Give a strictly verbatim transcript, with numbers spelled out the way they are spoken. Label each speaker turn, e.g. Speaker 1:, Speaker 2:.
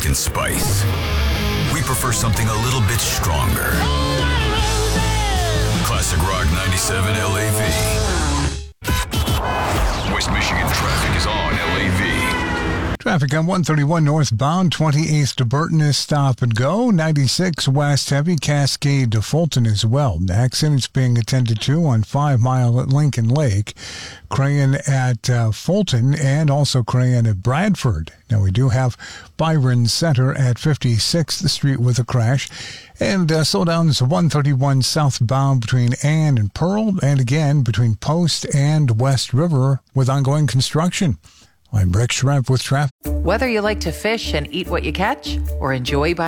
Speaker 1: pumpkin spice. We prefer something a little bit stronger. Classic Rock ninety-seven L A V. West Michigan traffic is on L A V.
Speaker 2: Traffic on one thirty-one northbound, twenty-eighth to Burton is stop and go. ninety-six west heavy, Cascade to Fulton as well. Accidents being attended to on five mile at Lincoln Lake, Crayon at uh, Fulton, and also Crayon at Bradford. Now we do have Byron Center at fifty-sixth Street with a crash. And uh, slowdowns one thirty-one southbound between Ann and Pearl, and again between Post and West River with ongoing construction. I'm Rick Schrepp with traffic.
Speaker 3: Whether you like to fish and eat what you catch or enjoy by